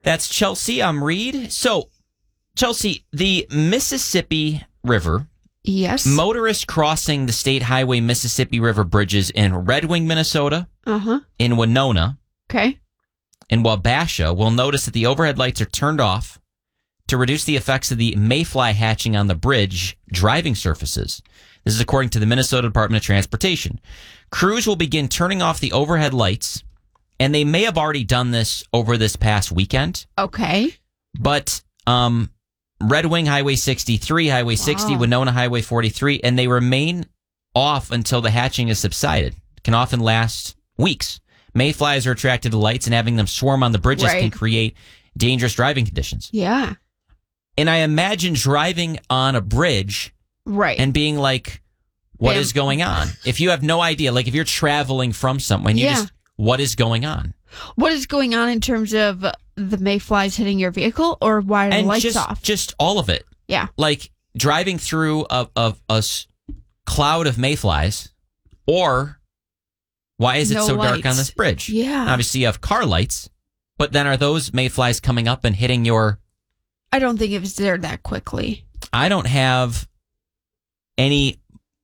That's Chelsea. I'm Reed. So, Chelsea, the Mississippi River. Yes. Motorists crossing the State Highway Mississippi River bridges in Red Wing, Minnesota, in Winona, Okay. in Wabasha will notice that the overhead lights are turned off to reduce the effects of the mayfly hatching on the bridge driving surfaces. This is according to the Minnesota Department of Transportation. Crews will begin turning off the overhead lights, and they may have already done this over this past weekend. Okay. But Red Wing Highway 63, Highway 60, Winona Highway 43, and they remain off until the hatching has subsided. It can often last weeks. Mayflies are attracted to lights, and having them swarm on the bridges can create dangerous driving conditions. Yeah. And I imagine driving on a bridge and being like, what is going on? If you have no idea, like if you're traveling from somewhere, and you just, what is going on? What is going on in terms of the mayflies hitting your vehicle, or why are the lights off? Just all of it. Yeah. Like driving through a cloud of mayflies, or why is it so dark on this bridge? Yeah. Obviously, you have car lights, but then are those mayflies coming up and hitting your... I don't think it was there that quickly. I don't have any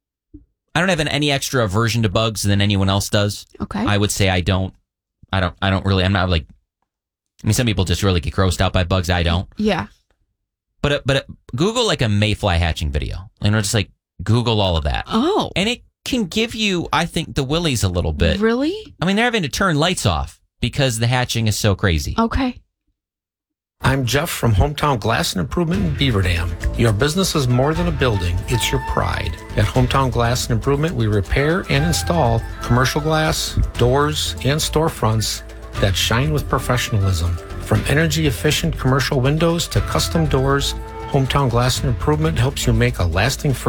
extra aversion to bugs than anyone else does. Okay. I would say I don't really, I'm not like, I mean, some people just really get grossed out by bugs. I don't. Yeah. But Google like a mayfly hatching video. Just like Google all of that. Oh. And it can give you, I think, the willies a little bit. Really? I mean, they're having to turn lights off because the hatching is so crazy. Okay. I'm Jeff from Hometown Glass and Improvement in Beaver Dam. Your business is more than a building, it's your pride. At Hometown Glass and Improvement, we repair and install commercial glass, doors, and storefronts that shine with professionalism. From energy-efficient commercial windows to custom doors, Hometown Glass and Improvement helps you make a lasting